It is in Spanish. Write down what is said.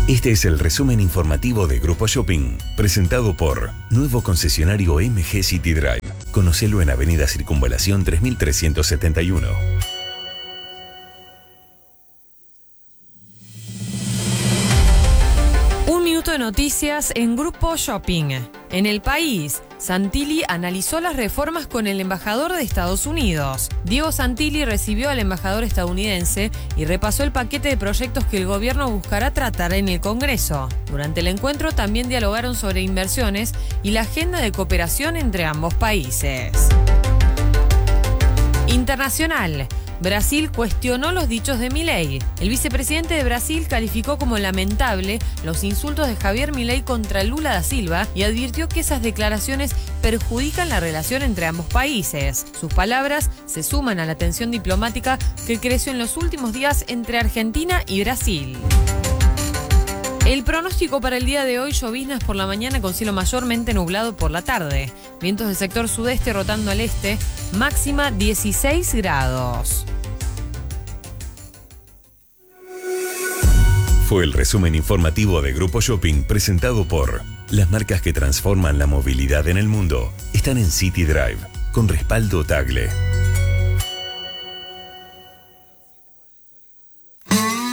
Este es el resumen informativo de Grupo Shopping, presentado por Nuevo Concesionario MG City Drive. Conocelo en Avenida Circunvalación 3371. Un minuto de noticias en Grupo Shopping. En el país, Santilli analizó las reformas con el embajador de Estados Unidos. Diego Santilli recibió al embajador estadounidense y repasó el paquete de proyectos que el gobierno buscará tratar en el Congreso. Durante el encuentro también dialogaron sobre inversiones y la agenda de cooperación entre ambos países. Internacional. Brasil cuestionó los dichos de Milei. El vicepresidente de Brasil calificó como lamentable los insultos de Javier Milei contra Lula da Silva y advirtió que esas declaraciones perjudican la relación entre ambos países. Sus palabras se suman a la tensión diplomática que creció en los últimos días entre Argentina y Brasil. El pronóstico para el día de hoy: lloviznas por la mañana con cielo mayormente nublado por la tarde. Vientos del sector sudeste rotando al este, máxima 16 grados. Fue el resumen informativo de Grupo Shopping presentado por las marcas que transforman la movilidad en el mundo. Están en City Drive, con respaldo Tagle.